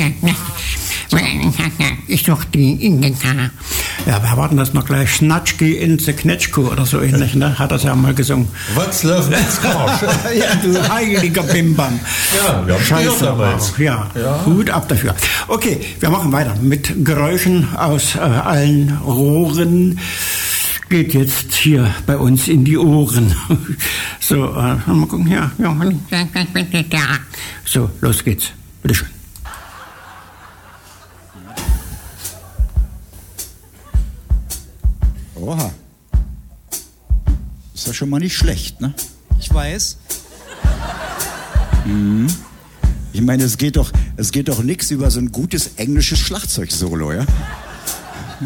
Ich doch die Ingentar. Ja, wer war denn das noch gleich? Schnatschki in the Knetschko oder so ähnlich, ne? Hat das ja mal gesungen. Watzlaw Netzkorsch. Ja, du heiliger Bimbam. Ja, wir haben Scheiße damals. auch. Ja, Hut ab dafür. Okay, wir machen weiter mit Geräuschen aus allen Rohren. Geht jetzt hier bei uns in die Ohren. So, mal gucken. Ja. So, los geht's. Bitteschön. Oha. Ist ja schon mal nicht schlecht, ne? Ich weiß. Ich meine, es geht doch nichts über so ein gutes englisches Schlagzeugsolo, ja?